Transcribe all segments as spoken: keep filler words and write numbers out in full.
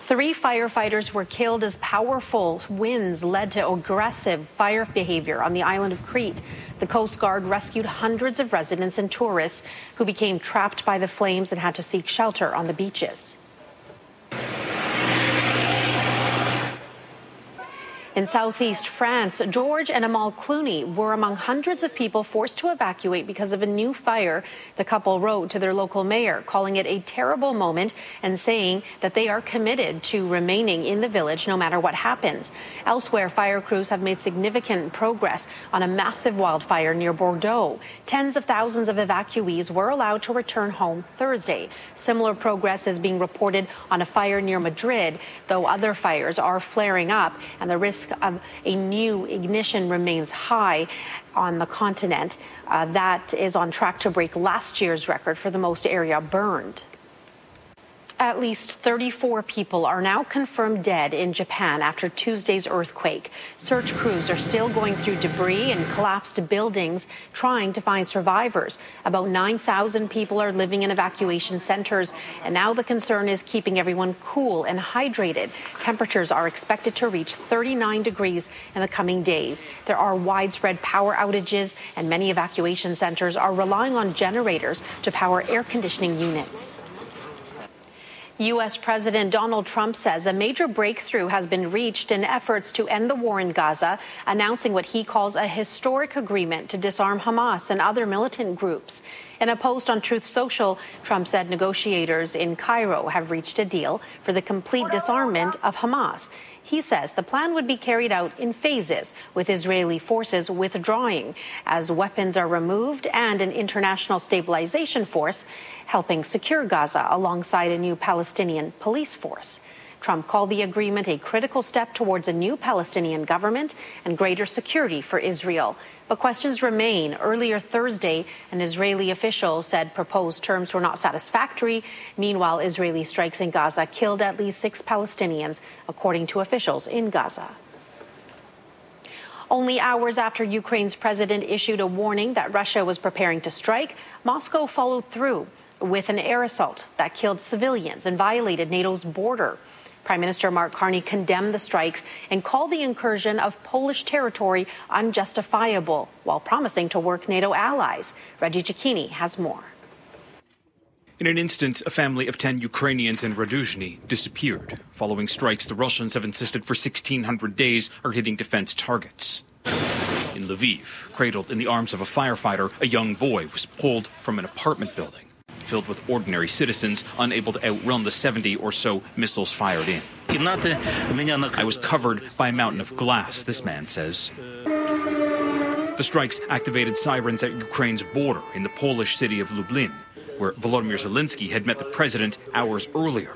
Three firefighters were killed as powerful winds led to aggressive fire behavior on the island of Crete. The Coast Guard rescued hundreds of residents and tourists who became trapped by the flames and had to seek shelter on the beaches. In southeast France, George and Amal Clooney were among hundreds of people forced to evacuate because of a new fire. The couple wrote to their local mayor, calling it a terrible moment and saying that they are committed to remaining in the village no matter what happens. Elsewhere, fire crews have made significant progress on a massive wildfire near Bordeaux. Tens of thousands of evacuees were allowed to return home Thursday. Similar progress is being reported on a fire near Madrid, though other fires are flaring up and the risk of a new ignition remains high on the continent. Uh, that is on track to break last year's record for the most area burned. At least thirty-four people are now confirmed dead in Japan after Tuesday's earthquake. Search crews are still going through debris and collapsed buildings, trying to find survivors. About nine thousand people are living in evacuation centers, and now the concern is keeping everyone cool and hydrated. Temperatures are expected to reach thirty-nine degrees in the coming days. There are widespread power outages, and many evacuation centers are relying on generators to power air conditioning units. U S. President Donald Trump says a major breakthrough has been reached in efforts to end the war in Gaza, announcing what he calls a historic agreement to disarm Hamas and other militant groups. In a post on Truth Social, Trump said negotiators in Cairo have reached a deal for the complete disarmament of Hamas. He says the plan would be carried out in phases, with Israeli forces withdrawing as weapons are removed and an international stabilization force helping secure Gaza alongside a new Palestinian police force. Trump called the agreement a critical step towards a new Palestinian government and greater security for Israel. But questions remain. Earlier Thursday, an Israeli official said proposed terms were not satisfactory. Meanwhile, Israeli strikes in Gaza killed at least six Palestinians, according to officials in Gaza. Only hours after Ukraine's president issued a warning that Russia was preparing to strike, Moscow followed through with an air assault that killed civilians and violated NATO's border. Prime Minister Mark Carney condemned the strikes and called the incursion of Polish territory unjustifiable, while promising to work NATO allies. Reggie Cecchini has more. In an instant, a family of ten Ukrainians in Raduzhny disappeared. Following strikes the Russians have insisted for sixteen hundred days are hitting defense targets. In Lviv, cradled in the arms of a firefighter, a young boy was pulled from an apartment building filled with ordinary citizens unable to outrun the seventy or so missiles fired in. I was covered by a mountain of glass, this man says. The strikes activated sirens at Ukraine's border in the Polish city of Lublin, where Volodymyr Zelensky had met the president hours earlier.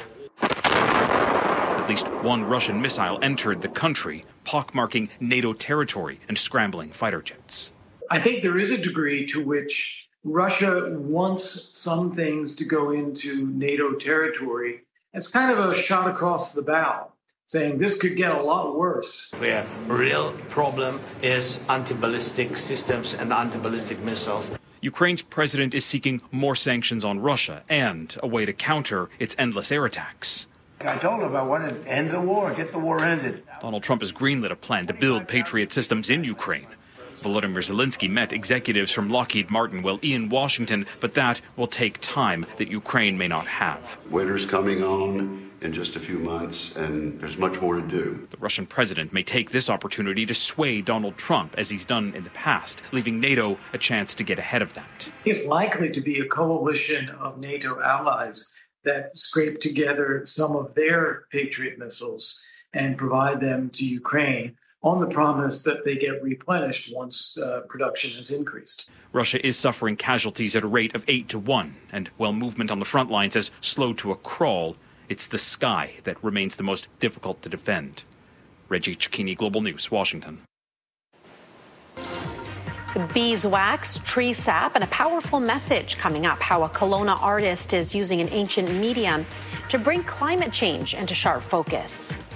At least one Russian missile entered the country, pockmarking NATO territory and scrambling fighter jets. I think there is a degree to which Russia wants some things to go into NATO territory as kind of a shot across the bow, saying this could get a lot worse. The real problem is anti-ballistic systems and anti-ballistic missiles. Ukraine's president is seeking more sanctions on Russia and a way to counter its endless air attacks. I told him I wanted to end the war, get the war ended. Donald Trump has greenlit a plan to build Patriot systems in Ukraine. Volodymyr Zelensky met executives from Lockheed Martin while in Washington, but that will take time that Ukraine may not have. Winter's coming on in just a few months, and there's much more to do. The Russian president may take this opportunity to sway Donald Trump, as he's done in the past, leaving NATO a chance to get ahead of that. It's likely to be a coalition of NATO allies that scrape together some of their Patriot missiles and provide them to Ukraine, on the promise that they get replenished once uh, production has increased. Russia is suffering casualties at a rate of eight to one, and while movement on the front lines has slowed to a crawl, it's the sky that remains the most difficult to defend. Reggie Cecchini, Global News, Washington. Beeswax, tree sap, and a powerful message coming up. How a Kelowna artist is using an ancient medium to bring climate change into sharp focus.